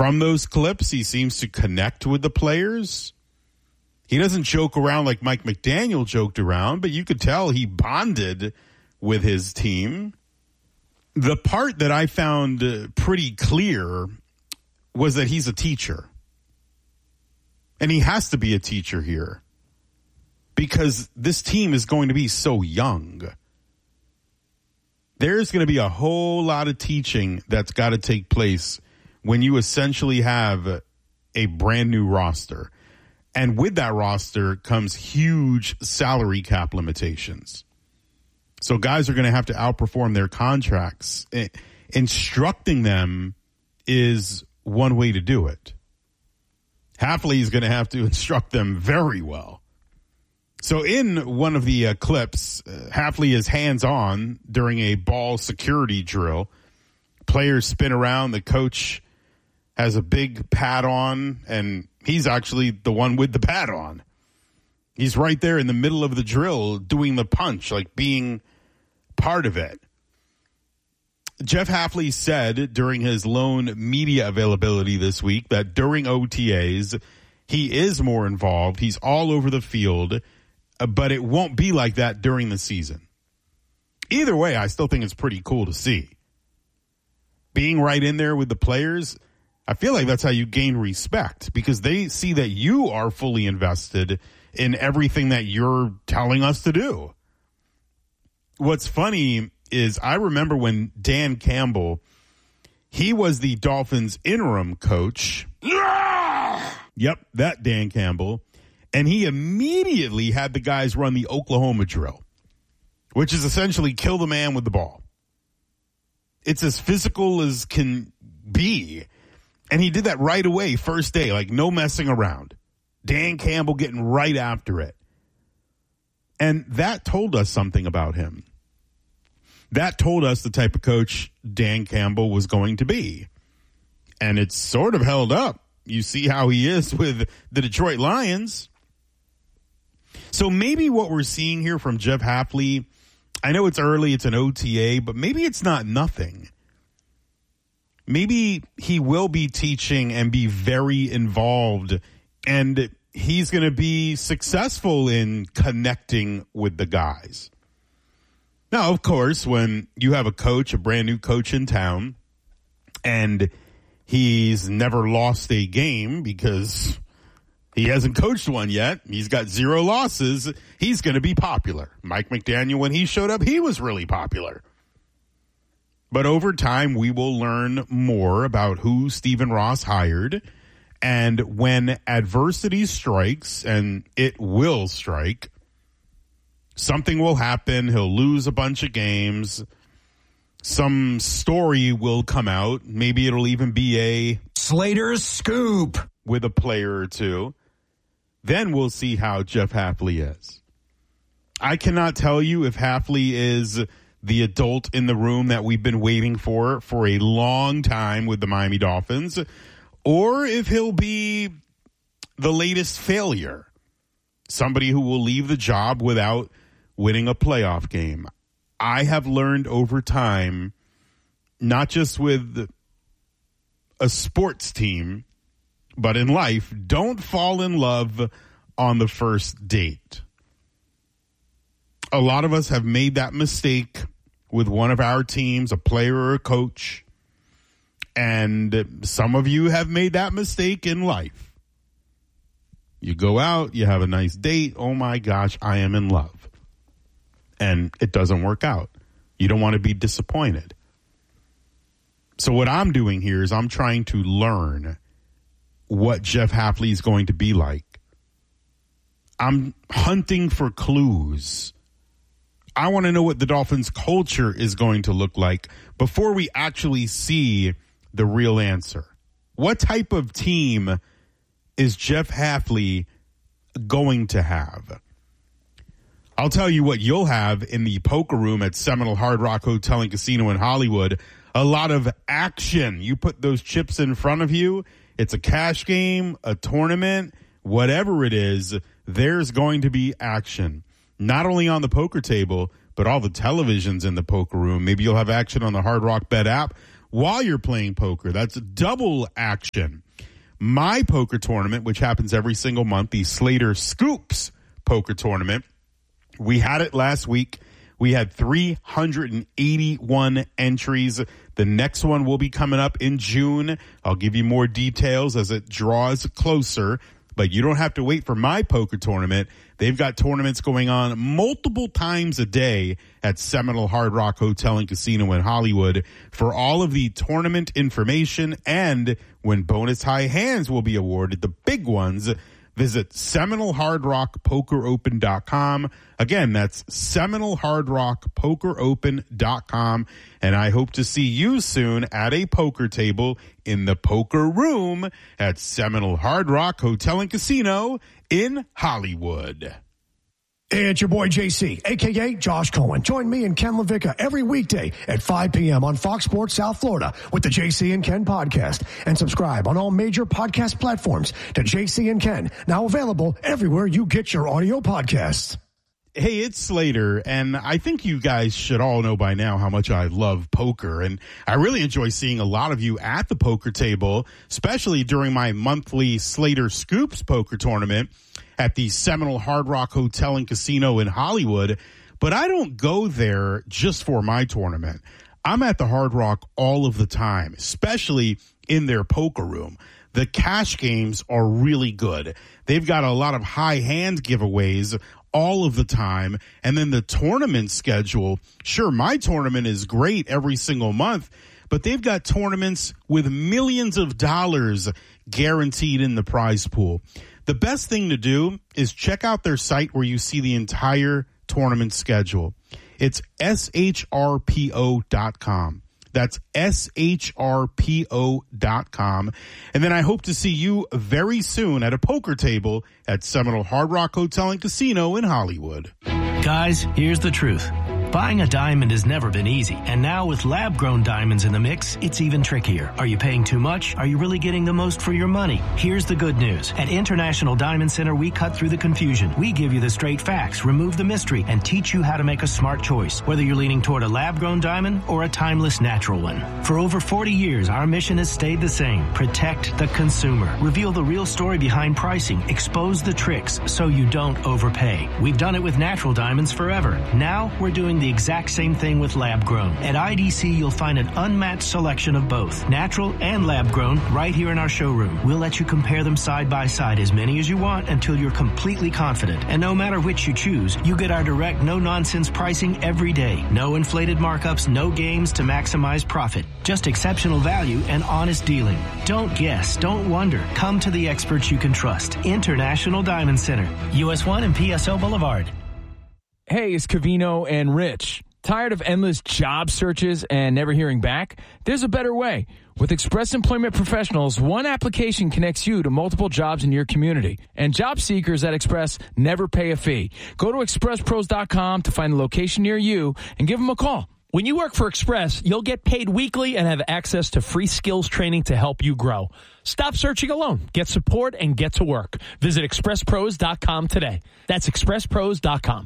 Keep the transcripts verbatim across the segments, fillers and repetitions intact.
From those clips, he seems to connect with the players. He doesn't joke around like Mike McDaniel joked around, but you could tell he bonded with his team. The part that I found uh, pretty clear was that he's a teacher. And he has to be a teacher here because this team is going to be so young. There's going to be a whole lot of teaching that's got to take place when you essentially have a brand new roster. And with that roster comes huge salary cap limitations. So guys are going to have to outperform their contracts. Instructing them is one way to do it. Hafley is going to have to instruct them very well. So in one of the uh, clips, uh, Hafley is hands-on during a ball security drill. Players spin around. The coach has a big pad on, and he's actually the one with the pad on. He's right there in the middle of the drill doing the punch, like being part of it. Jeff Hafley said during his lone media availability this week that during O T As, he is more involved. He's all over the field, but it won't be like that during the season. Either way, I still think it's pretty cool to see. Being right in there with the players, I feel like that's how you gain respect because they see that you are fully invested in everything that you're telling us to do. What's funny is I remember when Dan Campbell, he was the Dolphins interim coach. Yeah! Yep, that Dan Campbell. And he immediately had the guys run the Oklahoma drill, which is essentially kill the man with the ball. It's as physical as can be. And he did that right away, first day, like no messing around. Dan Campbell getting right after it. And that told us something about him. That told us the type of coach Dan Campbell was going to be. And it's sort of held up. You see how he is with the Detroit Lions. So maybe what we're seeing here from Jeff Hafley, I know it's early, it's an O T A, but maybe it's not nothing. Maybe he will be teaching and be very involved, and he's going to be successful in connecting with the guys. Now, of course, when you have a coach, a brand new coach in town, and he's never lost a game because he hasn't coached one yet, he's got zero losses, he's going to be popular. Mike McDaniel, when he showed up, he was really popular. But over time, we will learn more about who Stephen Ross hired. And when adversity strikes, and it will strike, something will happen. He'll lose a bunch of games. Some story will come out. Maybe it'll even be a Slater's Scoop with a player or two. Then we'll see how Jeff Hafley is. I cannot tell you if Hafley is the adult in the room that we've been waiting for for a long time with the Miami Dolphins, or if he'll be the latest failure, somebody who will leave the job without winning a playoff game. I have learned over time, not just with a sports team, but in life, don't fall in love on the first date. A lot of us have made that mistake with one of our teams, a player or a coach. And some of you have made that mistake in life. You go out, you have a nice date. Oh my gosh, I am in love. And it doesn't work out. You don't want to be disappointed. So what I'm doing here is I'm trying to learn what Jeff Hafley is going to be like. I'm hunting for clues. I want to know what the Dolphins culture is going to look like before we actually see the real answer. What type of team is Jeff Hafley going to have? I'll tell you what you'll have in the poker room at Seminole Hard Rock Hotel and Casino in Hollywood. A lot of action. You put those chips in front of you. It's a cash game, a tournament, whatever it is, there's going to be action. Not only on the poker table, but all the televisions in the poker room. Maybe you'll have action on the Hard Rock Bet app. while you're playing poker. That's double action. My poker tournament, which happens every single month, the Slater Scoops poker tournament. We had it last week. We had three hundred eighty-one entries. The next one will be coming up in June. I'll give you more details as it draws closer, but you don't have to wait for my poker tournament. They've got tournaments going on multiple times a day at Seminole Hard Rock Hotel and Casino in Hollywood. For all of the tournament information and when bonus high hands will be awarded, the big ones, visit Seminole Hard Rock Poker Open dot com. Again, that's Seminole Hard Rock Poker Open dot com. And I hope to see you soon at a poker table in the poker room at Seminole Hard Rock Hotel and Casino in Hollywood. It's your boy J C, a k a. Josh Cohen. Join me and Ken LaVicka every weekday at five p.m. on Fox Sports South Florida with the J C and Ken podcast. And subscribe on all major podcast platforms to J C and Ken, now available everywhere you get your audio podcasts. Hey, it's Slater, and I think you guys should all know by now how much I love poker, and I really enjoy seeing a lot of you at the poker table, especially during my monthly Slater Scoops poker tournament at the Seminole Hard Rock Hotel and Casino in Hollywood. But I don't go there just for my tournament. I'm at the Hard Rock all of the time, especially in their poker room. The cash games are really good. They've got a lot of high hand giveaways all of the time. And then the tournament schedule, sure, my tournament is great every single month, but they've got tournaments with millions of dollars guaranteed in the prize pool. The best thing to do is check out their site where you see the entire tournament schedule. It's S H R P O dot com. That's S H R P O dot com. And then I hope to see you very soon at a poker table at Seminole Hard Rock Hotel and Casino in Hollywood. Guys, here's the truth. Buying a diamond has never been easy, and now with lab-grown diamonds in the mix, it's even trickier. Are you paying too much? Are you really getting the most for your money? Here's the good news. At International Diamond Center, we cut through the confusion. We give you the straight facts, remove the mystery, and teach you how to make a smart choice, whether you're leaning toward a lab-grown diamond or a timeless natural one. For over forty years, our mission has stayed the same. Protect the consumer. Reveal the real story behind pricing. Expose the tricks so you don't overpay. We've done it with natural diamonds forever. Now, we're doing the exact same thing with lab-grown. At I D C, you'll find an unmatched selection of both, natural and lab-grown, right here in our showroom. We'll let you compare them side by side, as many as you want, until you're completely confident. And no matter which you choose, you get our direct, no-nonsense pricing every day. No inflated markups, no games to maximize profit. Just exceptional value and honest dealing. Don't guess, don't wonder. Come to the experts you can trust. International Diamond Center, U S one and P S O Boulevard. Hey, it's Covino and Rich. Tired of endless job searches and never hearing back? There's a better way. With Express Employment Professionals, one application connects you to multiple jobs in your community. And job seekers at Express never pay a fee. Go to express pros dot com to find a location near you and give them a call. When you work for Express, you'll get paid weekly and have access to free skills training to help you grow. Stop searching alone. Get support and get to work. Visit express pros dot com today. That's express pros dot com.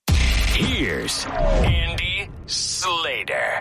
Here's Andy Slater.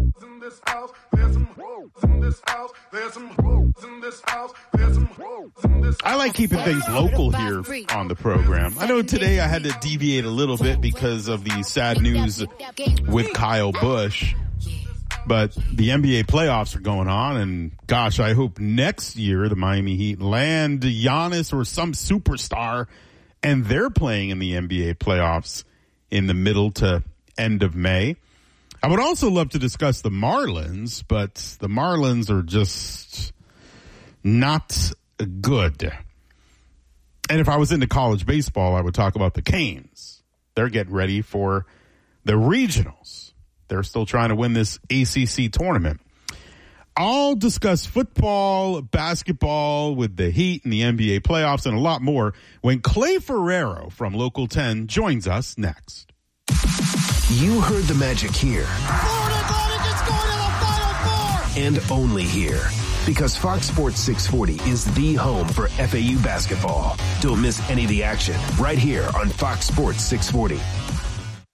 I like keeping things local here on the program. I know today I had to deviate a little bit because of the sad news with Kyle Busch, but the N B A playoffs are going on, and gosh, I hope next year the Miami Heat land Giannis or some superstar, and they're playing in the N B A playoffs in the middle to end of May. I would also love to discuss the Marlins, but the Marlins are just not good. And if I was into college baseball, I would talk about the Canes. They're getting ready for the regionals. They're still trying to win this A C C tournament. I'll discuss football, basketball with the Heat and the N B A playoffs and a lot more when Clay Ferrero from Local ten joins us next. You heard the magic here. Florida Atlantic is going to the Final Four! And only here. Because Fox Sports six forty is the home for F A U basketball. Don't miss any of the action right here on Fox Sports six forty.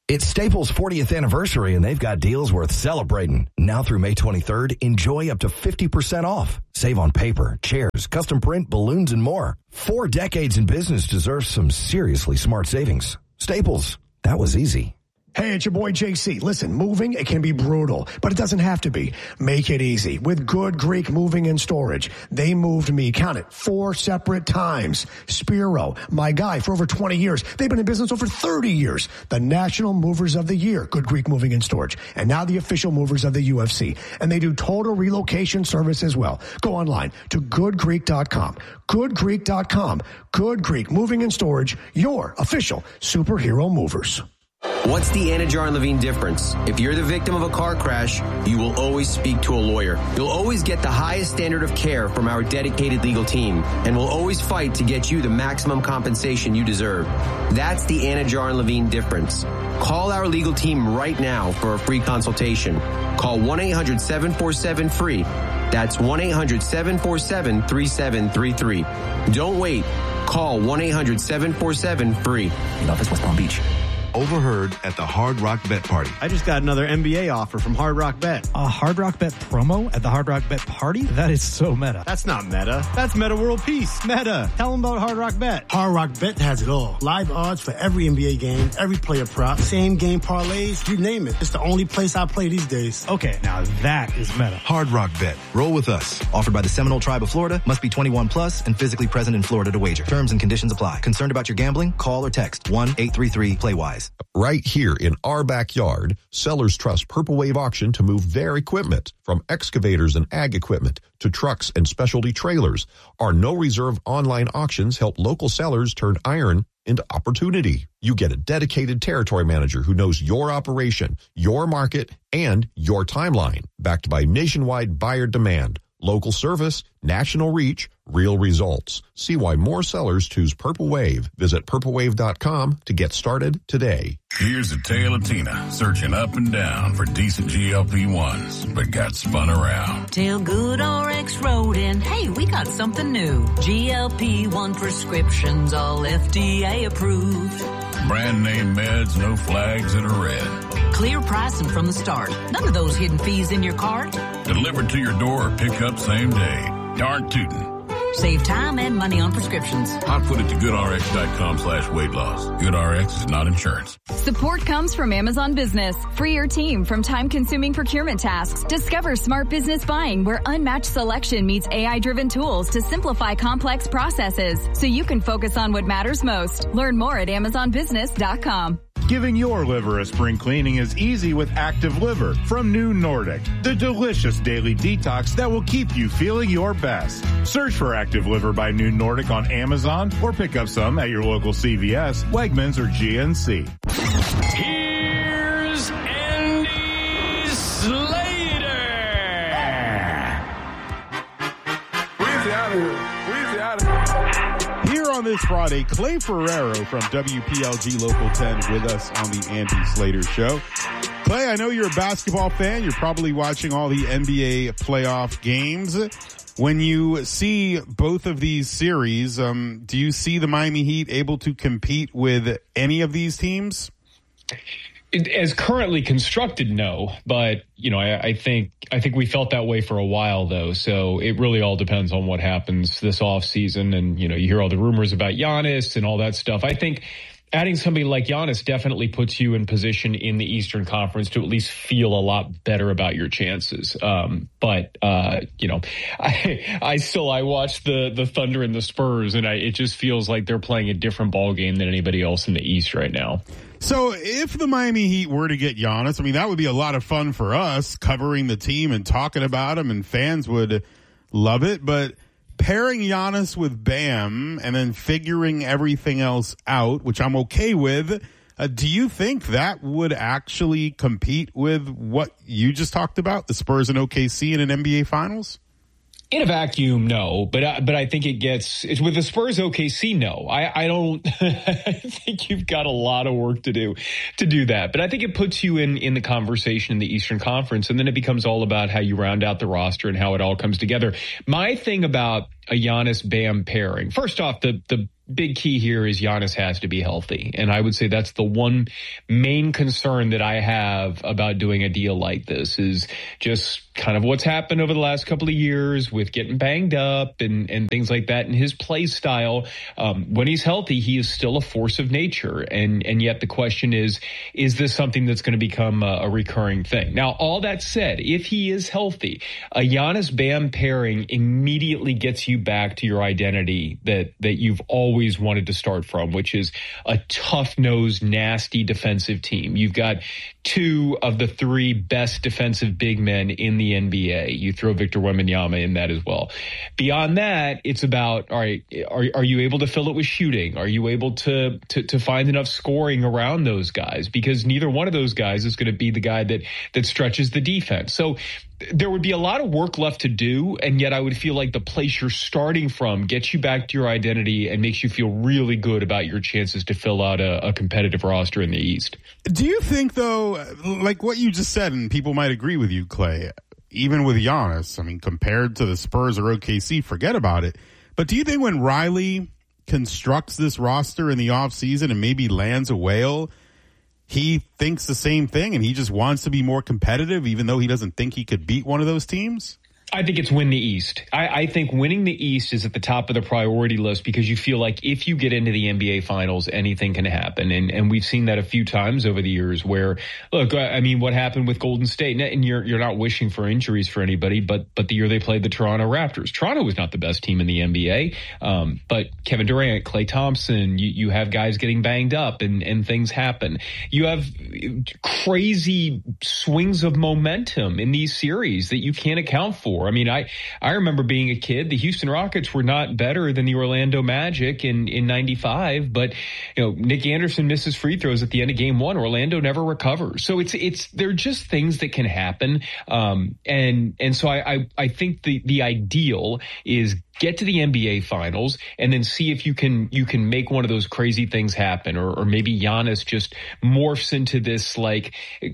It's Staples' fortieth anniversary, and they've got deals worth celebrating. Now through May twenty-third, enjoy up to fifty percent off. Save on paper, chairs, custom print, balloons, and more. Four decades in business deserves some seriously smart savings. Staples, that was easy. Hey, it's your boy J C. Listen, moving, it can be brutal, but it doesn't have to be. Make it easy with Good Greek Moving and Storage. They moved me, count it, four separate times. Spiro, my guy for over twenty years. They've been in business over thirty years. The National Movers of the Year, Good Greek Moving and Storage. And now the official movers of the U F C. And they do total relocation service as well. Go online to good greek dot com. good greek dot com. Good Greek Moving and Storage, your official superhero movers. What's the Anna Jar and Levine difference? If you're the victim of a car crash, you will always speak to a lawyer. You'll always get the highest standard of care from our dedicated legal team, and we'll always fight to get you the maximum compensation you deserve. That's the Anna Jar and Levine difference. Call our legal team right now for a free consultation. Call one eight hundred seven four seven free. That's one eight hundred seven four seven three seven three three. Don't wait. Call one eight hundred seven four seven free. In office, West Palm Beach. Overheard at the Hard Rock Bet Party. I just got another N B A offer from Hard Rock Bet. A Hard Rock Bet promo at the Hard Rock Bet Party? That is so meta. That's not meta. That's Meta World Peace. Meta. Tell them about Hard Rock Bet. Hard Rock Bet has it all. Live odds for every N B A game, every player prop, same game parlays, you name it. It's the only place I play these days. Okay, now that is meta. Hard Rock Bet. Roll with us. Offered by the Seminole Tribe of Florida. Must be twenty-one plus and physically present in Florida to wager. Terms and conditions apply. Concerned about your gambling? Call or text one eight three three play wise. Right here. Here in our backyard, sellers trust Purple Wave Auction to move their equipment, from excavators and ag equipment to trucks and specialty trailers. Our no-reserve online auctions help local sellers turn iron into opportunity. You get a dedicated territory manager who knows your operation, your market, and your timeline, backed by nationwide buyer demand, local service, national reach, real results. See why more sellers choose Purple Wave. Visit purple wave dot com to get started today. Here's a tale of Tina searching up and down for decent G L P ones, but got spun around. Tell Good R X Road and hey, we got something new. G L P one prescriptions, all F D A approved. Brand name meds, no flags that are red. Clear pricing from the start. None of those hidden fees in your cart. Delivered to your door or pick up same day. Darn tootin'. Save time and money on prescriptions. Hot foot it to goodrx.com slash weight loss. GoodRx is not insurance. Support comes from Amazon Business. Free your team from time-consuming procurement tasks. Discover smart business buying where unmatched selection meets A I-driven tools to simplify complex processes so you can focus on what matters most. Learn more at amazon business dot com. Giving your liver a spring cleaning is easy with Active Liver from New Nordic, the delicious daily detox that will keep you feeling your best. Search for Active Liver by New Nordic on Amazon or pick up some at your local C V S, Wegmans, or G N C. Here's Andy Slater. Weezy out of here. Weezy out of here. Here on this Friday, Clay Ferrero from W P L G Local ten with us on the Andy Slater Show. Clay, I know you're a basketball fan. You're probably watching all the N B A playoff games. When you see both of these series, um, do you see the Miami Heat able to compete with any of these teams? It, as currently constructed, no. But, you know, I, I think I think we felt that way for a while, though. So it really all depends on what happens this offseason. And, you know, you hear all the rumors about Giannis and all that stuff. I think adding somebody like Giannis definitely puts you in position in the Eastern Conference to at least feel a lot better about your chances. Um, but, uh, you know, I, I still, I watch the, the Thunder and the Spurs, and I, it just feels like they're playing a different ball game than anybody else in the East right now. So if the Miami Heat were to get Giannis, I mean, that would be a lot of fun for us covering the team and talking about him, and fans would love it. But pairing Giannis with Bam and then figuring everything else out, which I'm okay with, uh, do you think that would actually compete with what you just talked about, the Spurs and O K C in an N B A Finals? In a vacuum, no, but uh, but I think it gets it's with the Spurs O K C. No, I I don't. I think you've got a lot of work to do to do that. But I think it puts you in in the conversation in the Eastern Conference, and then it becomes all about how you round out the roster and how it all comes together. My thing about a Giannis Bam pairing. First off, the the big key here is Giannis has to be healthy. And I would say that's the one main concern that I have about doing a deal like this is just kind of what's happened over the last couple of years with getting banged up and, and things like that. And his play style, um, when he's healthy, he is still a force of nature. And, and yet the question is, is this something that's going to become a, a recurring thing? Now, all that said, if he is healthy, a Giannis Bam pairing immediately gets you back to your identity that, that you've always wanted to start from, which is a tough-nosed, nasty defensive team. You've got two of the three best defensive big men in the N B A. You throw Victor Wembanyama in that as well. Beyond that, it's about, all right, are, are you able to fill it with shooting? Are you able to, to, to find enough scoring around those guys? Because neither one of those guys is going to be the guy that, that stretches the defense. So there would be a lot of work left to do, and yet I would feel like the place you're starting from gets you back to your identity and makes you feel really good about your chances to fill out a, a competitive roster in the East. Do you think, though, like what you just said, and people might agree with you, Clay, even with Giannis, I mean, compared to the Spurs or O K C, forget about it. But do you think when Riley constructs this roster in the offseason and maybe lands a whale, he thinks the same thing and he just wants to be more competitive even though he doesn't think he could beat one of those teams? I think it's win the East. I, I think winning the East is at the top of the priority list because you feel like if you get into the N B A Finals, anything can happen. And and we've seen that a few times over the years where, look, I mean, what happened with Golden State, and you're you're not wishing for injuries for anybody, but but the year they played the Toronto Raptors. Toronto was not the best team in the N B A, um, but Kevin Durant, Klay Thompson, you, you have guys getting banged up and, and things happen. You have crazy swings of momentum in these series that you can't account for. I mean, I, I remember being a kid, the Houston Rockets were not better than the Orlando Magic in, in ninety-five, but, you know, Nick Anderson misses free throws at the end of game one. Orlando never recovers. So it's, it's, they're just things that can happen. Um, and, and so I, I, I think the, the ideal is get to the N B A Finals and then see if you can, you can make one of those crazy things happen, or, or maybe Giannis just morphs into this like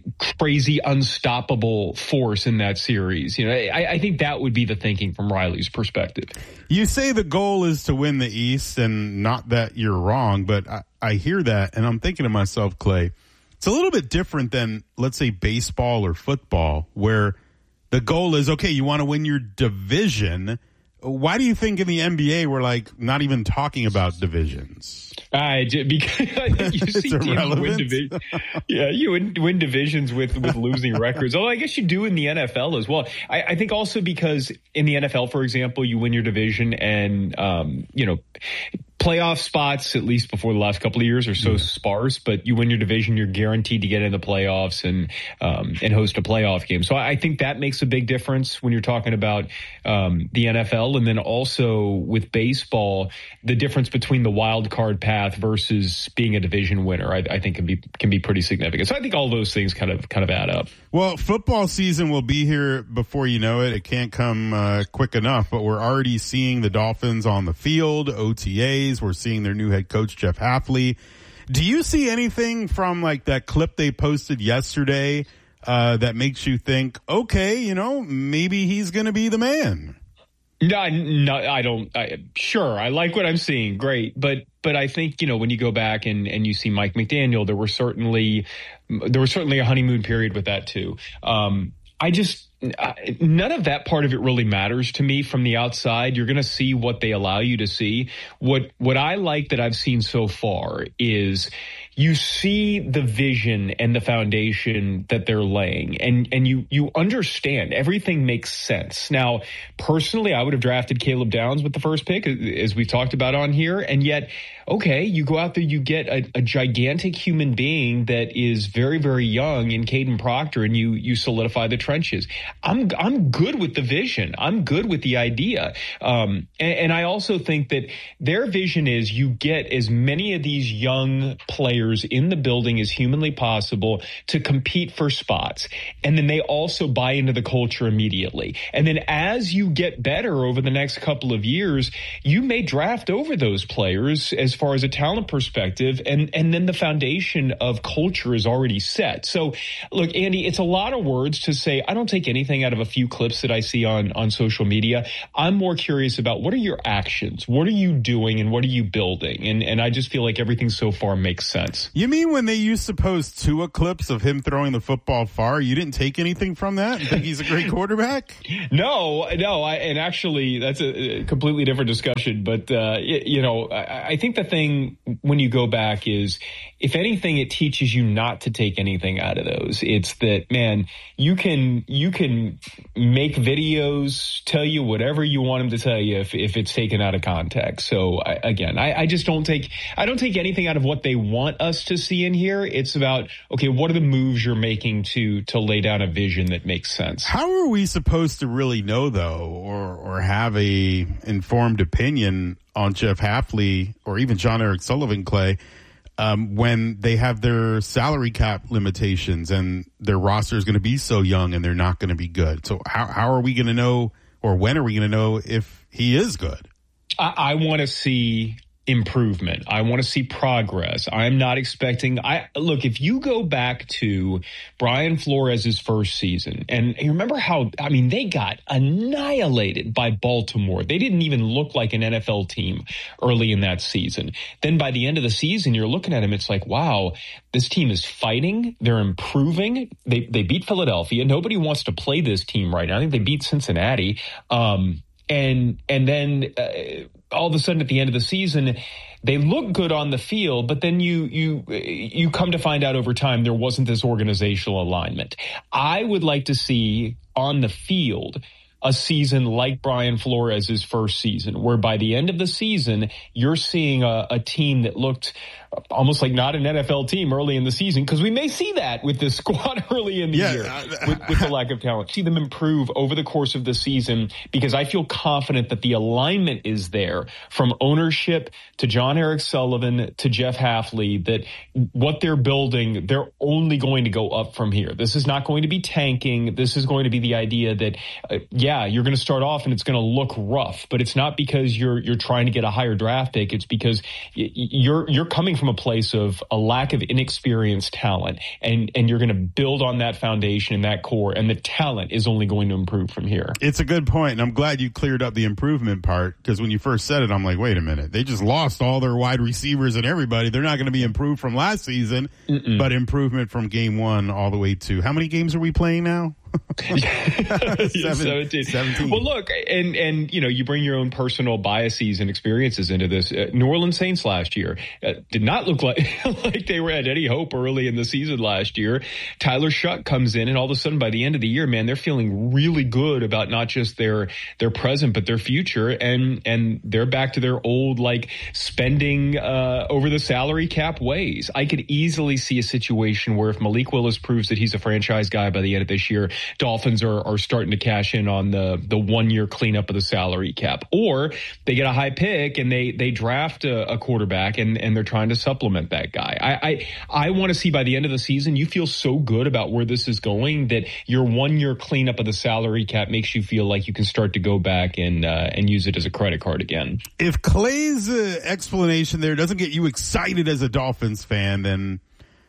crazy unstoppable force in that series. You know, I, I think that would be the thinking from Riley's perspective. You say the goal is to win the East, and not that you're wrong, but I, I hear that and I'm thinking to myself, Clay, it's a little bit different than, let's say, baseball or football, where the goal is, okay, you want to win your division. Why do you think in the N B A we're like not even talking about divisions? I because I think you see teams win divisions. Yeah, you win, win divisions with, with losing records. Oh, I guess you do in the N F L as well. I, I think also because in the N F L, for example, you win your division and um, you know. Playoff spots, at least before the last couple of years, are so yeah. sparse, but you win your division, you're guaranteed to get in the playoffs and um, and host a playoff game. So I think that makes a big difference when you're talking about um, the N F L. And then also with baseball, the difference between the wild card path versus being a division winner, I, I think can be can be pretty significant. So I think all those things kind of kind of add up. Well, football season will be here before you know it. It can't come uh, quick enough, but we're already seeing the Dolphins on the field, O T As. We're seeing their new head coach, Jeff Hafley. Do you see anything from like that clip they posted yesterday uh, that makes you think, okay, you know, maybe he's going to be the man? No, no, I don't. I, sure, I like what I'm seeing. Great. But but I think, you know, when you go back and, and you see Mike McDaniel, there were certainly there was certainly a honeymoon period with that, too. Um, I just none of that part of it really matters to me from the outside. You're going to see what they allow you to see. What what I like that I've seen so far is you see the vision and the foundation that they're laying, and and you you understand everything makes sense. Now, personally, I would have drafted Caleb Downs with the first pick, as we've talked about on here, and yet, okay, you go out there, you get a, a gigantic human being that is very, very young in Caden Proctor, and you you solidify the trenches. I'm I'm good with the vision. I'm good with the idea, um, and, and I also think that their vision is you get as many of these young players in the building as humanly possible to compete for spots. And then they also buy into the culture immediately. And then as you get better over the next couple of years, you may draft over those players as far as a talent perspective. And, and then the foundation of culture is already set. So look, Andy, it's a lot of words to say, I don't take any anything out of a few clips that I see on, on social media. I'm more curious about what are your actions? What are you doing and what are you building? And and I just feel like everything so far makes sense. You mean when they used to post Tua clips of him throwing the football far, you didn't take anything from that and think he's a great quarterback? No, no. I, and actually, that's a, a completely different discussion. But, uh, you know, I, I think the thing when you go back is, if anything, it teaches you not to take anything out of those. It's that, man, you can you can make videos, tell you whatever you want them to tell you if, if it's taken out of context. So, I, again, I, I just don't take I don't take anything out of what they want us to see in here. It's about, okay, what are the moves you're making to to lay down a vision that makes sense? How are we supposed to really know, though, or or have a informed opinion on Jeff Hafley or even John Eric Sullivan, Clay, um, when they have their salary cap limitations and their roster is going to be so young and they're not going to be good? So how how are we going to know, or when are we going to know if he is good? I, I want to see improvement. I want to see progress. I'm not expecting, I look, if you go back to Brian Flores' first season, and you remember how, I mean, they got annihilated by Baltimore. They didn't even look like an N F L team early in that season. Then by the end of the season, you're looking at them, it's like, wow, this team is fighting. They're improving. They, they beat Philadelphia. Nobody wants to play this team right now. I think they beat Cincinnati. Um, and, and then, uh, all of a sudden at the end of the season, they look good on the field, but then you you you come to find out over time there wasn't this organizational alignment. I would like to see on the field a season like Brian Flores' first season, where by the end of the season, you're seeing a, a team that looked almost like not an N F L team early in the season, because we may see that with this squad early in the yeah, year uh, with, with the lack of talent. See them improve over the course of the season, because I feel confident that the alignment is there from ownership to John Eric Sullivan to Jeff Hafley, that what they're building, they're only going to go up from here. This is not going to be tanking. This is going to be the idea that, uh, yeah, you're going to start off and it's going to look rough, but it's not because you're you're trying to get a higher draft pick. It's because y- you're you're coming from a place of a lack of inexperienced talent, and and you're going to build on that foundation and that core, and the talent is only going to improve from here. It's a good point, and I'm glad you cleared up the improvement part, because when you first said it, I'm like, wait a minute, they just lost all their wide receivers and everybody. They're not going to be improved from last season, Mm-mm. but improvement from game one all the way to, how many games are we playing now? Seven, seventeen. seventeen. Well, look, and and you know, you bring your own personal biases and experiences into this. Uh, New Orleans Saints last year uh, did not look like like they were at any hope early in the season last year. Tyler Shuck comes in, and all of a sudden, by the end of the year, man, they're feeling really good about not just their their present but their future, and and they're back to their old like spending uh, over the salary cap ways. I could easily see a situation where if Malik Willis proves that he's a franchise guy by the end of this year, Dolphins are, are starting to cash in on the, the one-year cleanup of the salary cap. Or they get a high pick and they they draft a, a quarterback and, and they're trying to supplement that guy. I I, I want to see by the end of the season, you feel so good about where this is going that your one-year cleanup of the salary cap makes you feel like you can start to go back and uh, and use it as a credit card again. If Clay's uh, explanation there doesn't get you excited as a Dolphins fan, then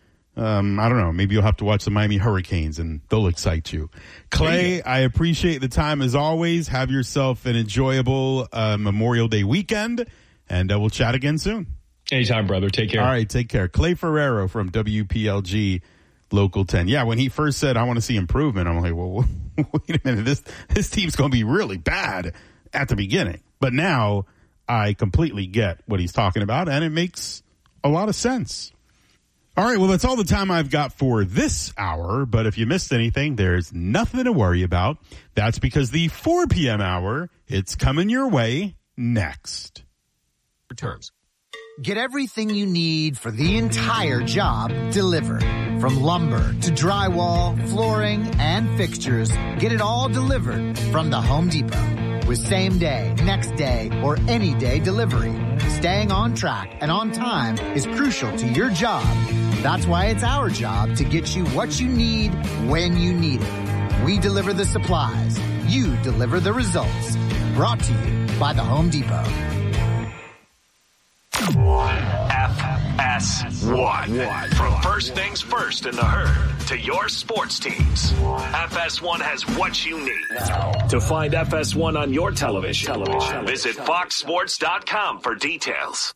Um, I don't know. Maybe you'll have to watch the Miami Hurricanes and they'll excite you. Clay, I appreciate the time as always. Have yourself an enjoyable uh, Memorial Day weekend, and uh, we'll chat again soon. Anytime, brother. Take care. All right, take care. Clay Ferrero from W P L G Local ten. Yeah, when he first said, I want to see improvement, I'm like, well, wait a minute. This, this team's going to be really bad at the beginning. But now I completely get what he's talking about, and it makes a lot of sense. All right, well, that's all the time I've got for this hour, but if you missed anything, there's nothing to worry about. That's because the four p.m. hour, it's coming your way next. For terms. Get everything you need for the entire job delivered. From lumber to drywall, flooring, and fixtures, get it all delivered from the Home Depot. With same day, next day, or any day delivery. Staying on track and on time is crucial to your job. That's why it's our job to get you what you need when you need it. We deliver the supplies. You deliver the results. Brought to you by the Home Depot. F S one. From first things first in the herd to your sports teams, F S one has what you need. To find F S one on your television, television. visit fox sports dot com for details.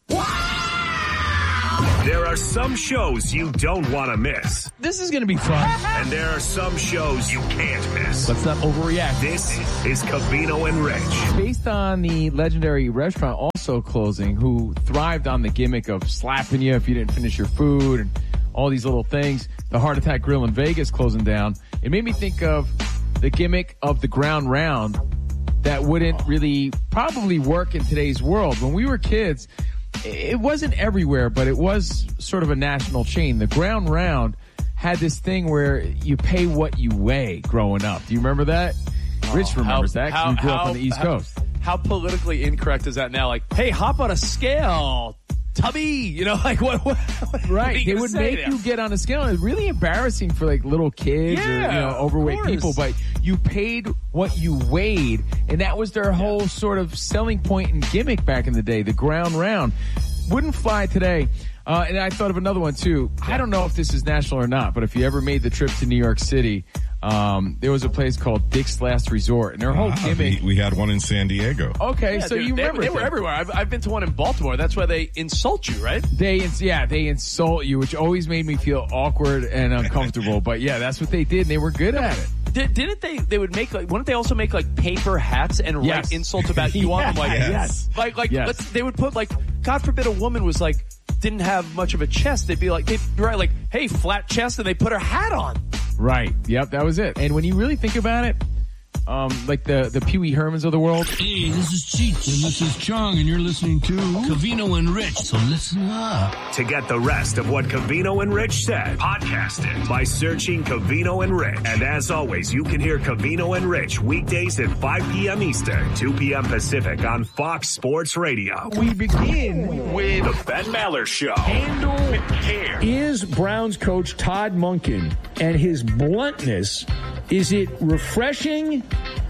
There are some shows you don't want to miss. This is going to be fun. And there are some shows you can't miss. Let's not overreact. This is Covino and Rich. Based on the legendary restaurant also closing, who thrived on the gimmick of slapping you if you didn't finish your food and all these little things, the Heart Attack Grill in Vegas closing down, it made me think of the gimmick of the ground round that wouldn't really probably work in today's world. When we were kids, it wasn't everywhere, but it was sort of a national chain. The ground round had this thing where you pay what you weigh growing up. Do you remember that? Oh, Rich remembers how, that because we grew how, up on the East how, Coast. How politically incorrect is that now? Like, hey, hop on a scale, tubby. You know, like what? what, what right. They would make there? you get on a scale. It's really embarrassing for like little kids yeah, or you know overweight people. But you paid what you weighed, and that was their whole sort of selling point and gimmick back in the day. The ground round wouldn't fly today. Uh, and I thought of another one too. I don't know if this is national or not, but if you ever made the trip to New York City, um, there was a place called Dick's Last Resort, and their whole uh, We, gimmick. we had one in San Diego. Okay, yeah, so dude, you they, remember they were everywhere. I've, I've been to one in Baltimore. That's why they insult you, right? They, yeah, they insult you, which always made me feel awkward and uncomfortable. But yeah, that's what they did, and they were good at it. Did, didn't they? They would make like. Wouldn't they also make like paper hats and yes. write insults about you on them? Like, yes. like, like, yes. let's. They would put like, God forbid, a woman was like, didn't have much of a chest. They'd be like, they'd write like, hey, flat chest, and they put her hat on. Right. Yep. That was it. And when you really think about it, um, like the the Pee Wee Hermans of the world. Hey, this is Cheech and this is Chong, and you're listening to Covino and Rich. So listen up. To get the rest of what Covino and Rich said, podcast it by searching Covino and Rich. And as always, you can hear Covino and Rich weekdays at five p.m. Eastern, two p.m. Pacific on Fox Sports Radio. We begin with the Ben Maller Show. Handle with care. Is Browns coach Todd Monken and his bluntness, is it refreshing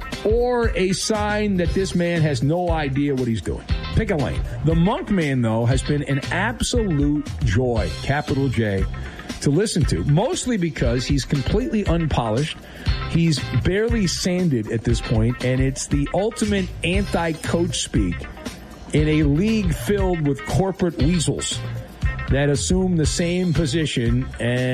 or a sign that this man has no idea what he's doing? Pick a lane. The Monk Man, though, has been an absolute joy, capital J, to listen to, mostly because he's completely unpolished. He's barely sanded at this point, and it's the ultimate anti-coach speak in a league filled with corporate weasels that assume the same position,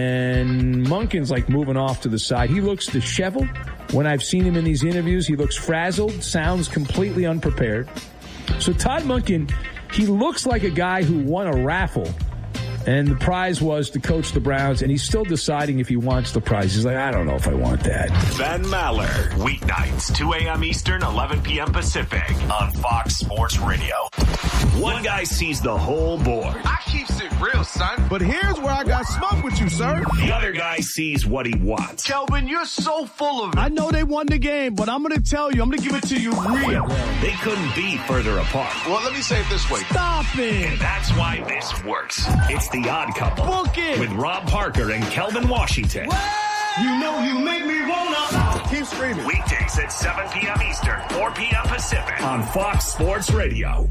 and Monken's like moving off to the side. He looks disheveled. When I've seen him in these interviews, he looks frazzled, sounds completely unprepared. So Todd Monken, he looks like a guy who won a raffle, and the prize was to coach the Browns, and he's still deciding if he wants the prize. He's like, I don't know if I want that. Ben Maller, weeknights, two a.m. Eastern, eleven p.m. Pacific on Fox Sports Radio. One guy sees the whole board. I keeps it real, son. But here's where I got smoke with you, sir. The other guy sees what he wants. Kelvin, you're so full of it. I know they won the game, but I'm going to tell you, I'm going to give it to you real. They couldn't be further apart. Well, let me say it this way. Stop it. And that's why this works. It's The Odd Couple. Book it. With Rob Parker and Kelvin Washington. What? You know you make me wanna. Keep screaming. Weekdays at seven p.m. Eastern, four p.m. Pacific on Fox Sports Radio.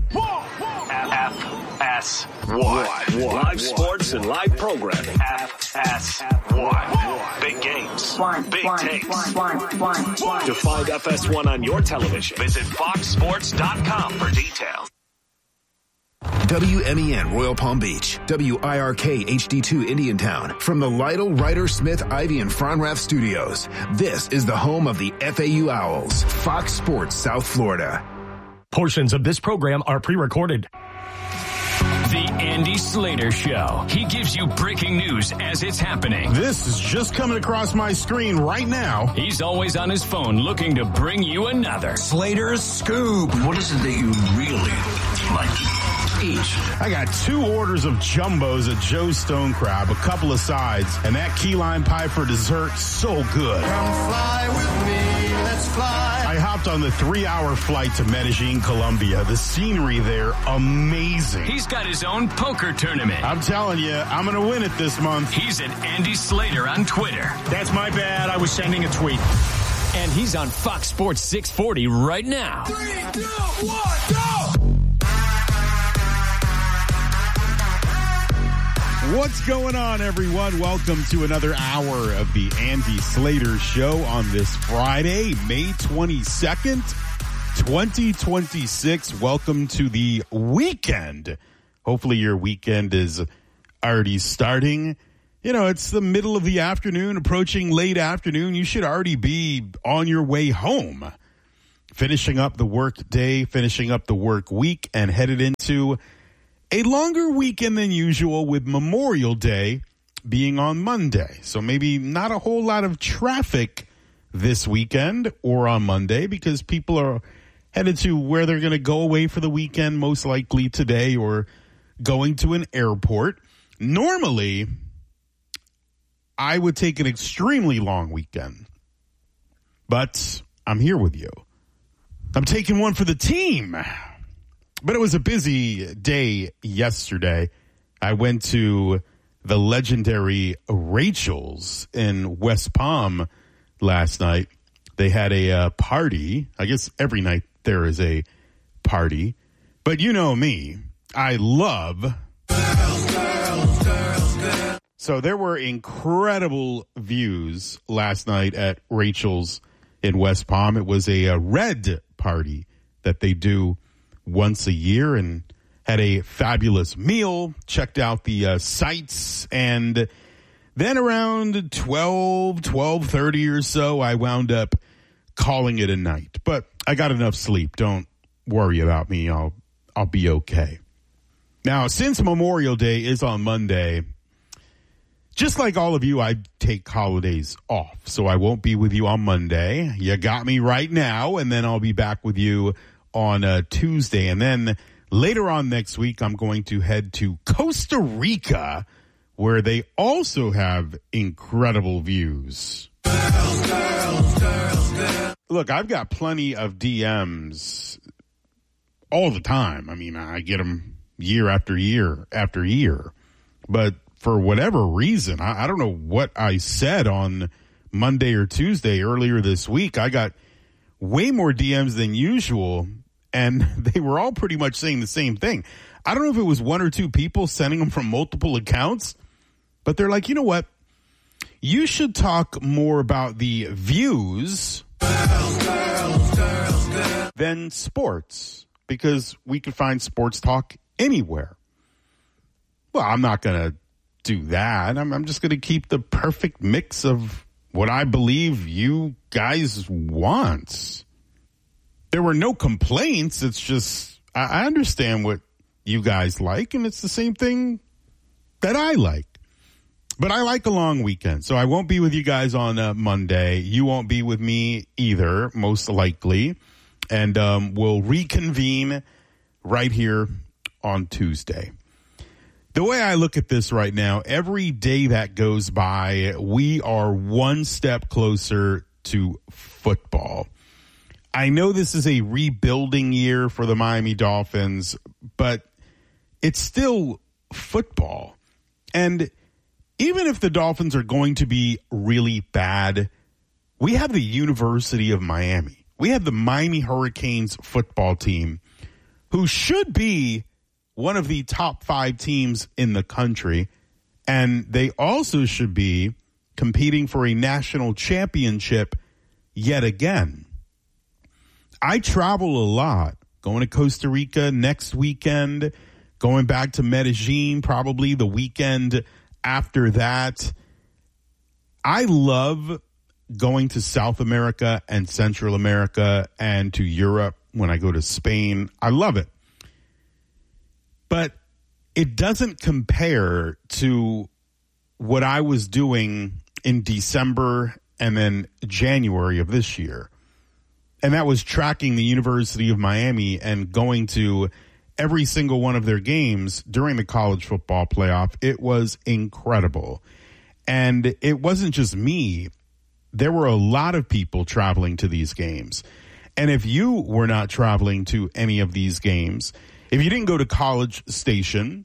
F S one. Live sports and live programming. F S one. Big games. Big takes. To find F S one on your television, visit fox sports dot com for details. W M E N Royal Palm Beach, W I R K H D two Indiantown. From the Lytle, Ryder, Smith, Ivy, and Fronrath studios, this is the home of the F A U Owls, Fox Sports South Florida. Portions of this program are pre-recorded. The Andy Slater Show. He gives you breaking news as it's happening. This is just coming across my screen right now. He's always on his phone looking to bring you another Slater's Scoop. What is it that you really like to eat? I got two orders of jumbos at Joe's Stone Crab, a couple of sides, and that key lime pie for dessert, so good. Come fly with me, let's fly. I hopped on the three-hour flight to Medellin, Colombia. The scenery there, amazing. He's got his own poker tournament. I'm telling you, I'm going to win it this month. He's at Andy Slater on Twitter. That's my bad. I was sending a tweet. And he's on Fox Sports six forty right now. Three, two, one, go! What's going on, everyone? Welcome to another hour of the Andy Slater Show on this Friday, May twenty-second, twenty twenty-six. Welcome to the weekend. Hopefully your weekend is already starting. You know, it's the middle of the afternoon, approaching late afternoon. You should already be on your way home, finishing up the work day, finishing up the work week, and headed into a longer weekend than usual, with Memorial Day being on Monday. So maybe not a whole lot of traffic this weekend or on Monday, because people are headed to where they're going to go away for the weekend, most likely today, or going to an airport. Normally, I would take an extremely long weekend, but I'm here with you. I'm taking one for the team. But it was a busy day yesterday. I went to the legendary Rachel's in West Palm last night. They had a uh, party. I guess every night there is a party. But you know me, I love girls, girls, girls, girls. So there were incredible views last night at Rachel's in West Palm. It was a, a red party that they do once a year, and had a fabulous meal, checked out the uh, sights, and then around twelve, twelve thirty or so, I wound up calling it a night. But I got enough sleep. Don't worry about me. I'll I'll be okay. Now, since Memorial Day is on Monday, just like all of you, I take holidays off, so I won't be with you on Monday. You got me right now, and then I'll be back with you on a Tuesday. And then later on next week, I'm going to head to Costa Rica, where they also have incredible views. Girls, girls, girls, girls. Look, I've got plenty of D Ms all the time. I mean, I get them year after year after year. But for whatever reason, I, I don't know what I said on Monday or Tuesday earlier this week. I got way more D Ms than usual, and they were all pretty much saying the same thing. I don't know if it was one or two people sending them from multiple accounts, but they're like, you know what? You should talk more about the views girls, girls, girls, girls. than sports, because we could find sports talk anywhere. Well, I'm not going to do that. I'm, I'm just going to keep the perfect mix of what I believe you guys want. There were no complaints. It's just, I, I understand what you guys like, and it's the same thing that I like. But I like a long weekend, so I won't be with you guys on uh, Monday. You won't be with me either, most likely. And um, we'll reconvene right here on Tuesday. The way I look at this right now, every day that goes by, we are one step closer to football. I know this is a rebuilding year for the Miami Dolphins, but it's still football. And even if the Dolphins are going to be really bad, we have the University of Miami. We have the Miami Hurricanes football team, who should be one of the top five teams in the country. And they also should be competing for a national championship yet again. I travel a lot, going to Costa Rica next weekend, going back to Medellin probably the weekend after that. I love going to South America and Central America and to Europe when I go to Spain. I love it. But it doesn't compare to what I was doing in December and then January of this year. And that was tracking the University of Miami and going to every single one of their games during the college football playoff. It was incredible. And it wasn't just me. There were a lot of people traveling to these games. And if you were not traveling to any of these games, if you didn't go to College Station,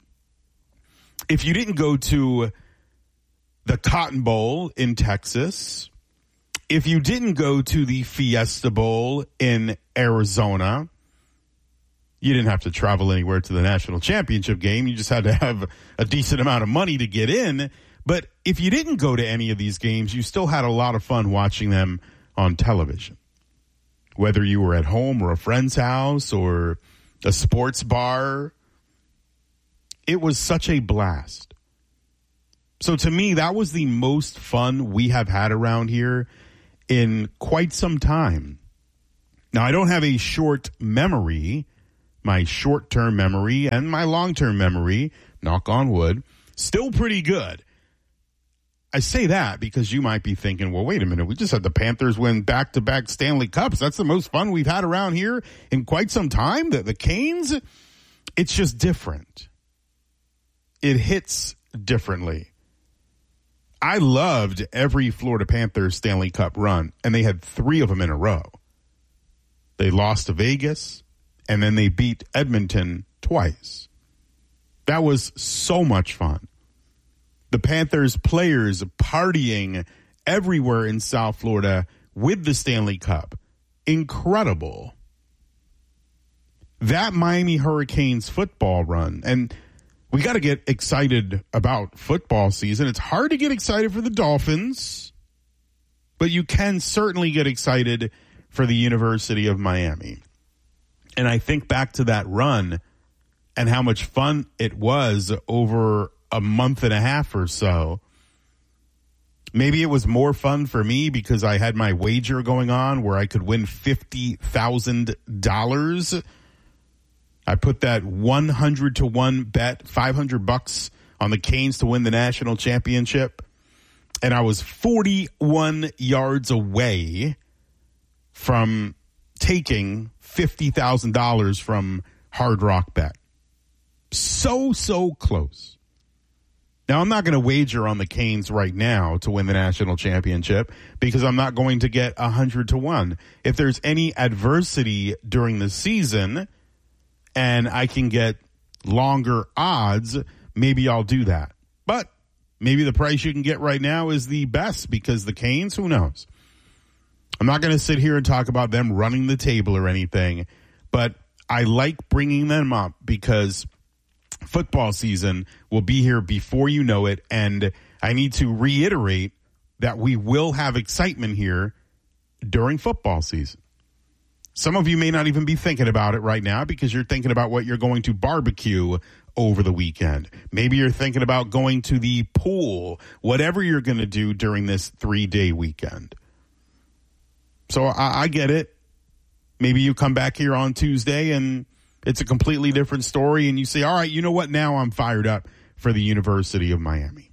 if you didn't go to the Cotton Bowl in Texas, if you didn't go to the Fiesta Bowl in Arizona, You didn't have to travel anywhere to the national championship game. You just had to have a decent amount of money to get in. But if you didn't go to any of these games, you still had a lot of fun watching them on television. Whether you were at home or a friend's house or a sports bar, it was such a blast. So to me, that was the most fun we have had around here in quite some time. Now, I don't have a short memory. My short-term memory and my long-term memory, knock on wood, still pretty good. I say that because you might be thinking, well, wait a minute. We just had the Panthers win back-to-back Stanley Cups. That's the most fun we've had around here in quite some time. The, the Canes, it's just different. It hits differently. I loved every Florida Panthers Stanley Cup run, and they had three of them in a row. They lost to Vegas, and then they beat Edmonton twice. That was so much fun. The Panthers players partying everywhere in South Florida with the Stanley Cup. Incredible. That Miami Hurricanes football run, and we got to get excited about football season. It's hard to get excited for the Dolphins, but you can certainly get excited for the University of Miami. And I think back to that run and how much fun it was over a month and a half or so. Maybe it was more fun for me because I had my wager going on where I could win fifty thousand dollars. I put that one hundred to one bet, five hundred bucks on the Canes to win the national championship. And I was forty-one yards away from taking fifty thousand dollars from Hard Rock Bet. So, so close. Now, I'm not going to wager on the Canes right now to win the national championship because I'm not going to get one hundred to one. If there's any adversity during the season and I can get longer odds, maybe I'll do that. But maybe the price you can get right now is the best because the Canes, who knows? I'm not going to sit here and talk about them running the table or anything, but I like bringing them up because football season will be here before you know it, and I need to reiterate that we will have excitement here during football season. Some of you may not even be thinking about it right now because you're thinking about what you're going to barbecue over the weekend. Maybe you're thinking about going to the pool, whatever you're going to do during this three-day weekend. So I, I get it. Maybe you come back here on Tuesday and it's a completely different story and you say, all right, you know what? Now I'm fired up for the University of Miami.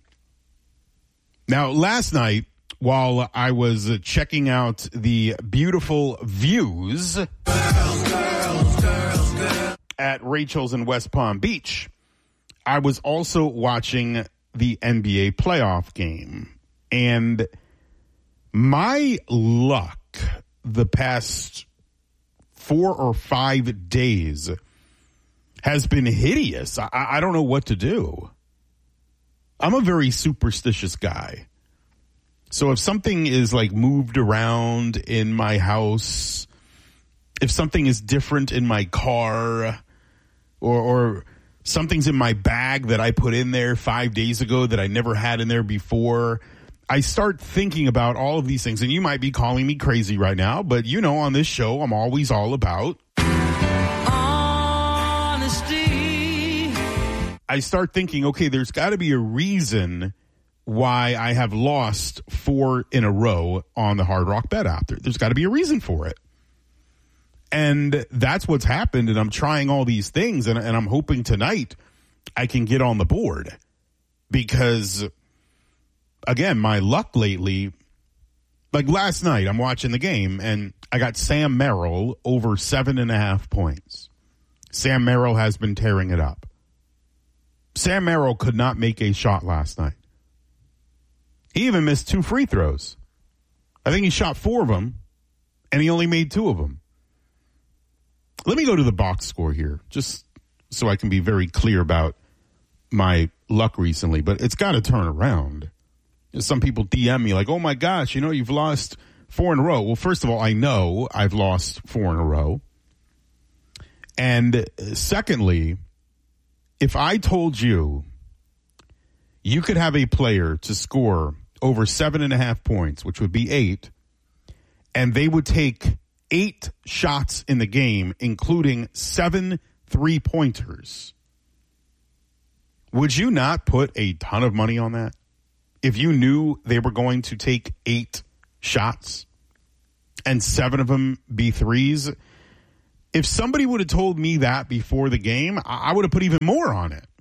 Now, last night, while I was checking out the beautiful views girls, girls, girls, girls. at Rachel's in West Palm Beach, I was also watching the N B A playoff game. And my luck the past four or five days has been hideous. I, I don't know what to do. I'm a very superstitious guy. So if something is like moved around in my house, if something is different in my car, or, or something's in my bag that I put in there five days ago that I never had in there before, I start thinking about all of these things. And you might be calling me crazy right now, but you know, on this show, I'm always all about honesty. I start thinking, okay, there's got to be a reason why I have lost four in a row on the Hard Rock Bet app. There's got to be a reason for it. And that's what's happened. And I'm trying all these things. And, and I'm hoping tonight I can get on the board. Because, again, my luck lately, like last night, I'm watching the game. And I got Sam Merrill over seven and a half points. Sam Merrill has been tearing it up. Sam Merrill could not make a shot last night. He even missed two free throws. I think he shot four of them, and he only made two of them. Let me go to the box score here, just so I can be very clear about my luck recently, but it's got to turn around. Some people D M me like, oh, my gosh, you know, you've lost four in a row. Well, first of all, I know I've lost four in a row. And secondly, if I told you you could have a player to score over seven and a half points, which would be eight, and they would take eight shots in the game, including seven three-pointers, would you not put a ton of money on that? If you knew they were going to take eight shots and seven of them be threes, if somebody would have told me that before the game, I would have put even more on it.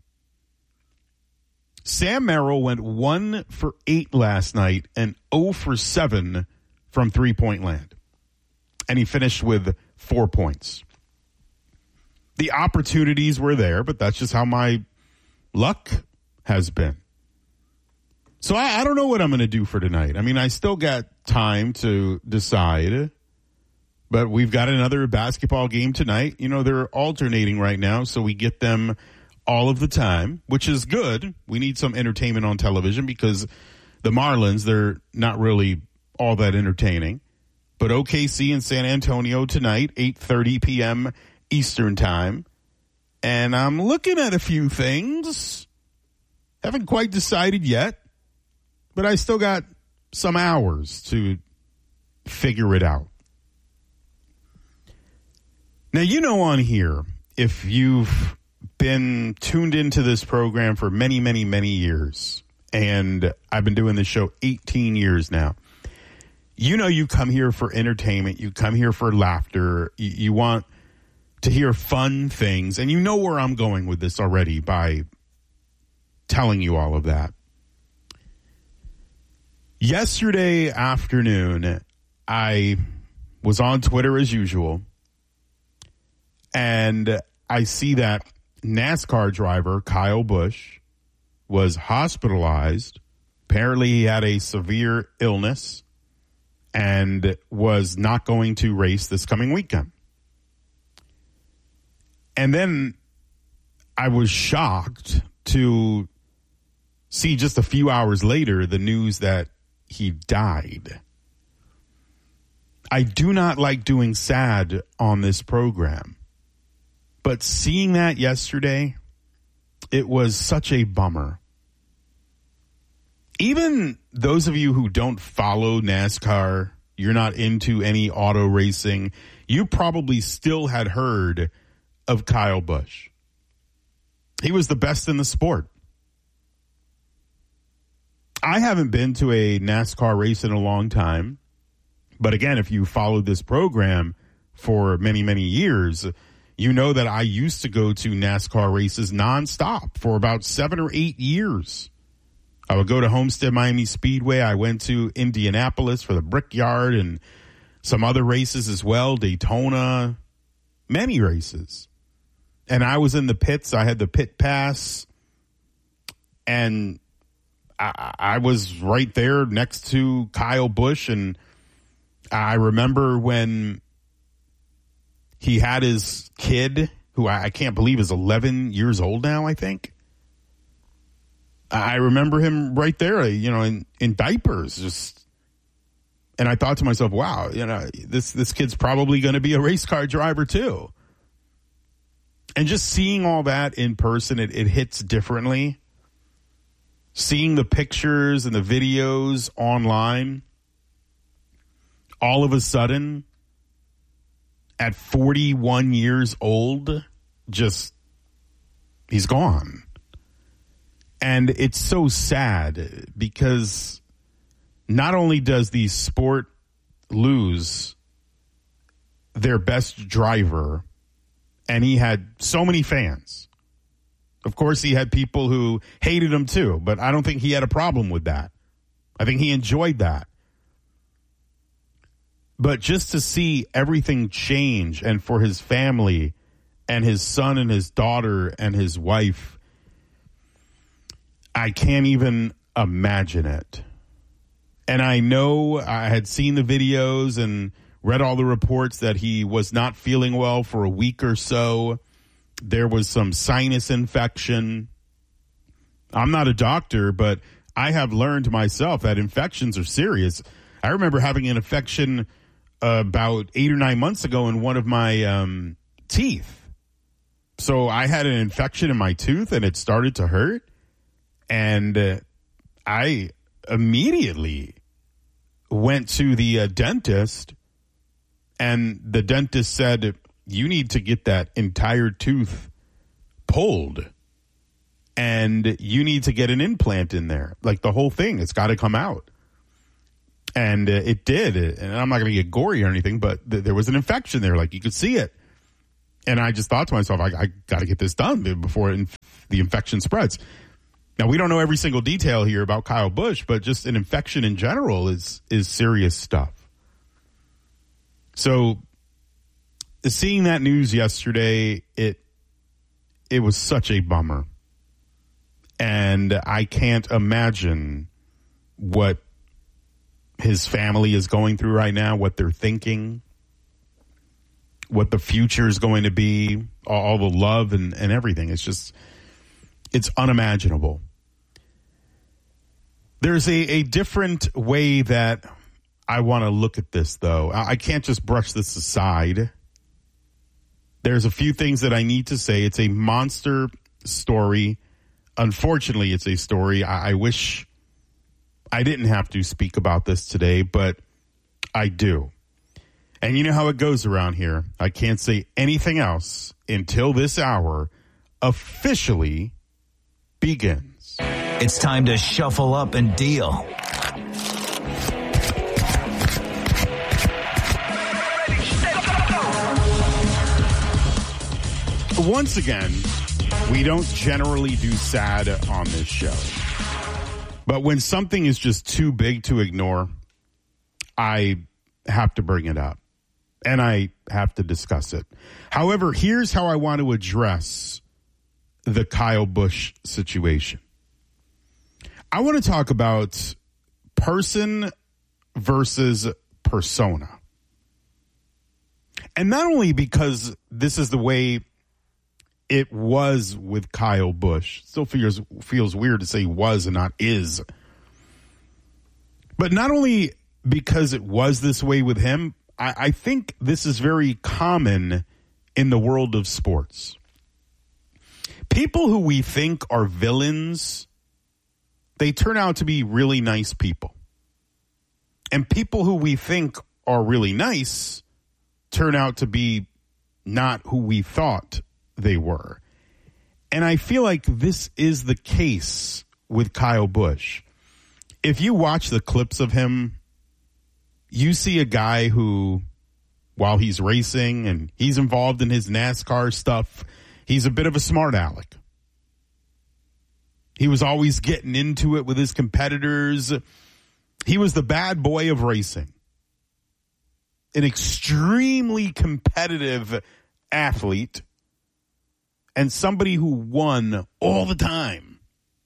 Sam Merrill went one for eight last night and zero for seven from three-point land. And he finished with four points. The opportunities were there, but that's just how my luck has been. So I, I don't know what I'm going to do for tonight. I mean, I still got time to decide, but we've got another basketball game tonight. You know, they're alternating right now, so we get them all of the time, which is good. We need some entertainment on television because the Marlins, they're not really all that entertaining. But O K C and San Antonio tonight, eight thirty p.m. Eastern time. And I'm looking at a few things. Haven't quite decided yet, but I still got some hours to figure it out. Now, you know on here, if you've been tuned into this program for many, many, many years, and I've been doing this show eighteen years now, you know you come here for entertainment, you come here for laughter, you, you want to hear fun things, and you know where I'm going with this already by telling you all of that. Yesterday afternoon, I was on Twitter as usual, and I see that NASCAR driver Kyle Busch was hospitalized. Apparently he had a severe illness and was not going to race this coming weekend. And then I was shocked to see just a few hours later the news that he died. I do not like doing sad on this program, but seeing that yesterday, it was such a bummer. Even those of you who don't follow NASCAR, you're not into any auto racing, you probably still had heard of Kyle Busch. He was the best in the sport. I haven't been to a NASCAR race in a long time. But again, if you followed this program for many, many years, you know that I used to go to NASCAR races nonstop for about seven or eight years. I would go to Homestead Miami Speedway. I went to Indianapolis for the Brickyard and some other races as well, Daytona, many races. And I was in the pits. I had the pit pass, and I, I was right there next to Kyle Busch. And I remember when he had his kid, who I, I can't believe is eleven years old now, I think. I remember him right there, you know, in, in diapers, just, and I thought to myself, wow, you know, this, this kid's probably going to be a race car driver too. And just seeing all that in person, it, it hits differently. Seeing the pictures and the videos online, all of a sudden, at forty-one years old, just, he's gone. And it's so sad because not only does the sport lose their best driver, and he had so many fans. Of course, he had people who hated him too, but I don't think he had a problem with that. I think he enjoyed that. But just to see everything change, and for his family and his son and his daughter and his wife, I can't even imagine it. And I know I had seen the videos and read all the reports that he was not feeling well for a week or so. There was some sinus infection. I'm not a doctor, but I have learned myself that infections are serious. I remember having an infection uh, about eight or nine months ago in one of my um, teeth. So I had an infection in my tooth and it started to hurt. And uh, I immediately went to the uh, dentist, and the dentist said, you need to get that entire tooth pulled and you need to get an implant in there. Like the whole thing, it's got to come out. And uh, it did. And I'm not going to get gory or anything, but th- there was an infection there. Like you could see it. And I just thought to myself, I, I got to get this done before inf- the infection spreads. Now, we don't know every single detail here about Kyle Busch, but just an infection in general is is serious stuff. So seeing that news yesterday, it it was such a bummer. And I can't imagine what his family is going through right now, what they're thinking, what the future is going to be, all the love and, and everything. It's just, it's unimaginable. There's a, a different way that I want to look at this, though. I can't just brush this aside. There's a few things that I need to say. It's a monster story. Unfortunately, it's a story. I, I wish I didn't have to speak about this today, but I do. And you know how it goes around here. I can't say anything else until this hour officially begins. It's time to shuffle up and deal. Once again, we don't generally do sad on this show. But when something is just too big to ignore, I have to bring it up. And I have to discuss it. However, here's how I want to address the Kyle Busch situation. I want to talk about person versus persona. And not only because this is the way it was with Kyle Busch. Still feels feels weird to say was and not is. But not only because it was this way with him, I, I think this is very common in the world of sports. People who we think are villains, they turn out to be really nice people. And people who we think are really nice turn out to be not who we thought they were. And I feel like this is the case with Kyle Busch. If you watch the clips of him, you see a guy who, while he's racing and he's involved in his NASCAR stuff, he's a bit of a smart aleck. He was always getting into it with his competitors. He was the bad boy of racing. An extremely competitive athlete and somebody who won all the time.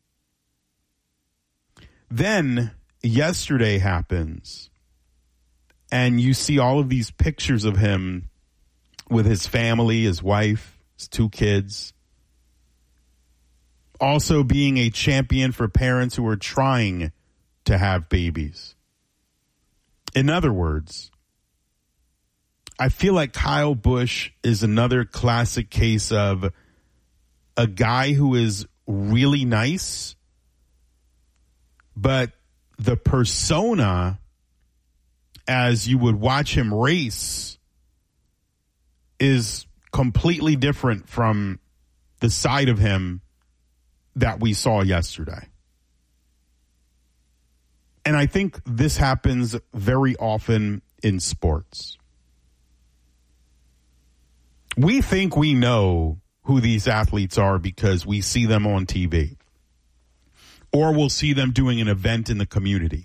Then yesterday happens, and you see all of these pictures of him with his family, his wife, his two kids. Also being a champion for parents who are trying to have babies. In other words, I feel like Kyle Busch is another classic case of a guy who is really nice, but the persona, as you would watch him race, is completely different from the side of him that we saw yesterday. And I think this happens very often in sports. We think we know who these athletes are because we see them on T V. Or we'll see them doing an event in the community.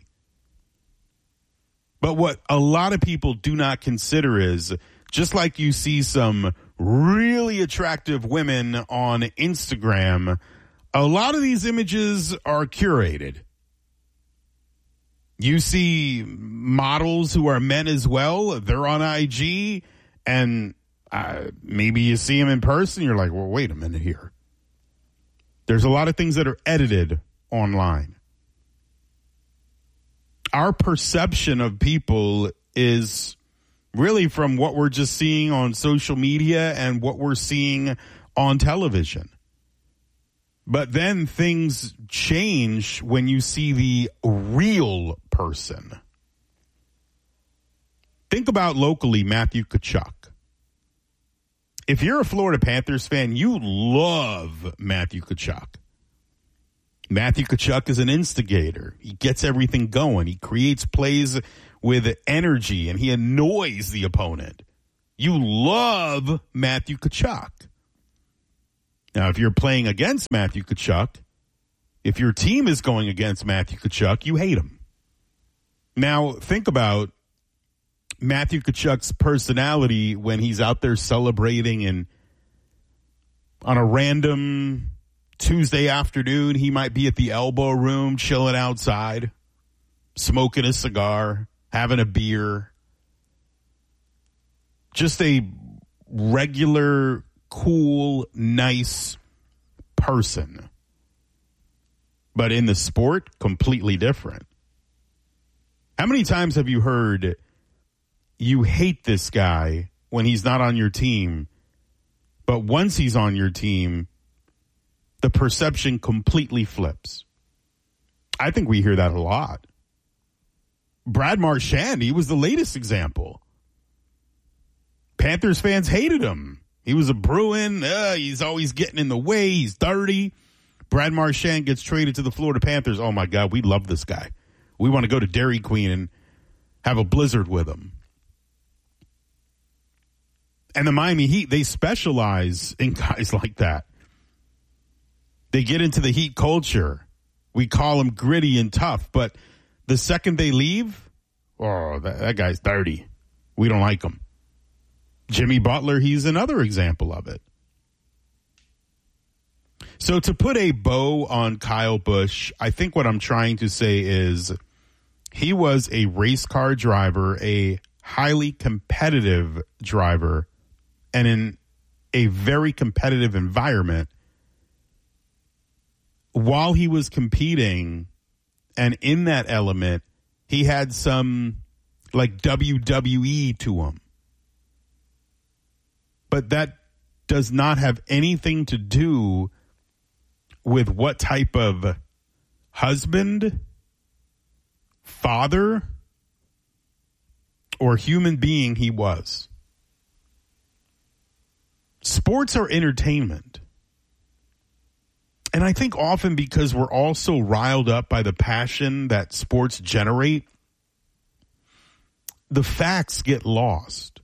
But what a lot of people do not consider is, just like you see some really attractive women on Instagram, a lot of these images are curated. You see models who are men as well. They're on I G, and uh, maybe you see them in person. You're like, well, wait a minute here. There's a lot of things that are edited online. Our perception of people is really from what we're just seeing on social media and what we're seeing on television. But then things change when you see the real person. Think about locally Matthew Tkachuk. If you're a Florida Panthers fan, you love Matthew Tkachuk. Matthew Tkachuk is an instigator. He gets everything going. He creates plays with energy, and he annoys the opponent. You love Matthew Tkachuk. Now, if you're playing against Matthew Tkachuk, if your team is going against Matthew Tkachuk, you hate him. Now, think about Matthew Tkachuk's personality when he's out there celebrating, and on a random Tuesday afternoon, he might be at the Elbow Room chilling outside, smoking a cigar, having a beer. Just a regular, cool, nice person. But in the sport, completely different. How many times have you heard you hate this guy when he's not on your team, but once he's on your team, the perception completely flips? I think we hear that a lot. Brad Marchand, he was the latest example. Panthers fans hated him. He was a Bruin. Uh, he's always getting in the way. He's dirty. Brad Marchand gets traded to the Florida Panthers. Oh, my God, we love this guy. We want to go to Dairy Queen and have a blizzard with him. And the Miami Heat, they specialize in guys like that. They get into the Heat culture. We call them gritty and tough, but the second they leave, oh, that, that guy's dirty. We don't like him. Jimmy Butler, he's another example of it. So to put a bow on Kyle Busch, I think what I'm trying to say is he was a race car driver, a highly competitive driver, and in a very competitive environment. While he was competing and in that element, he had some like W W E to him. But that does not have anything to do with what type of husband, father, or human being he was. Sports are entertainment. And I think often because we're all so riled up by the passion that sports generate, the facts get lost.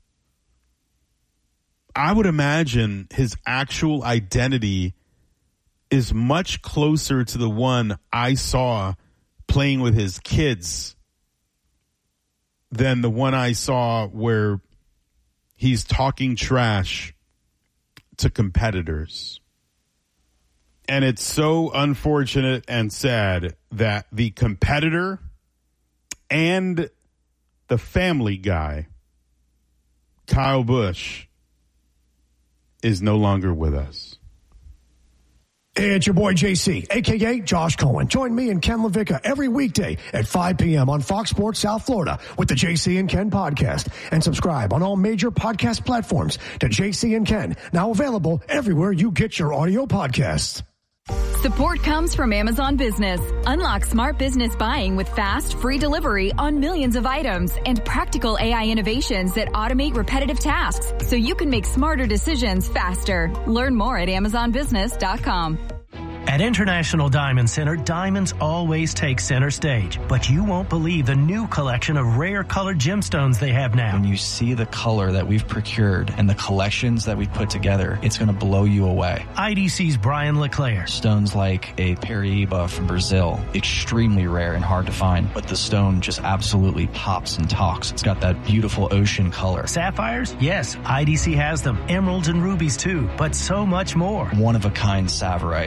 I would imagine his actual identity is much closer to the one I saw playing with his kids than the one I saw where he's talking trash to competitors. And it's so unfortunate and sad that the competitor and the family guy, Kyle Busch, is no longer with us. Hey, it's your boy J C, a k a. Josh Cohen. Join me and Ken LaVicka every weekday at five p.m. on Fox Sports South Florida with the J C and Ken podcast. And subscribe on all major podcast platforms to J C and Ken, now available everywhere you get your audio podcasts. Support comes from Amazon Business. Unlock smart business buying with fast, free delivery on millions of items and practical A I innovations that automate repetitive tasks so you can make smarter decisions faster. Learn more at amazon business dot com. At International Diamond Center, diamonds always take center stage, but you won't believe the new collection of rare colored gemstones they have now. When you see the color that we've procured and the collections that we've put together, it's going to blow you away. I D C's Brian LeClaire. Stones like a Paraíba from Brazil, extremely rare and hard to find, but the stone just absolutely pops and talks. It's got that beautiful ocean color. Sapphires? Yes, I D C has them. Emeralds and rubies too, but so much more. One-of-a-kind Saverites.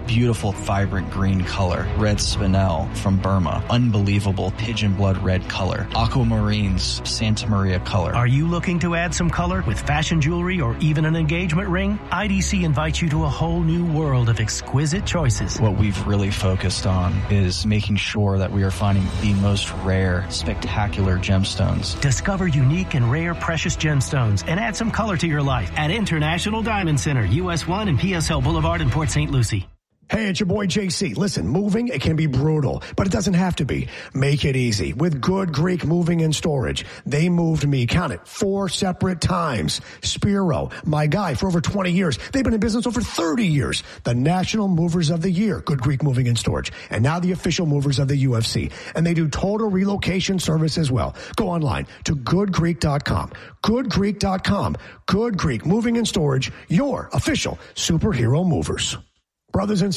beautiful, vibrant green color. Red spinel from Burma, unbelievable pigeon blood red color. Aquamarines, Santa Maria color. Are you looking to add some color with fashion jewelry or even an engagement ring? I D C invites you to a whole new world of exquisite choices. What we've really focused on is making sure that we are finding the most rare, spectacular gemstones. Discover unique and rare precious gemstones and add some color to your life at International Diamond Center, U S one and P S L Boulevard in Port Saint Lucie. Hey, it's your boy J C. Listen, moving, it can be brutal, but it doesn't have to be. Make it easy with Good Greek Moving and Storage. They moved me, count it, four separate times. Spiro, my guy for over twenty years. They've been in business over thirty years. The National Movers of the Year, Good Greek Moving and Storage. And now the official movers of the U F C. And they do total relocation service as well. Go online to good greek dot com. good greek dot com. Good Greek Moving and Storage, your official superhero movers. Brothers and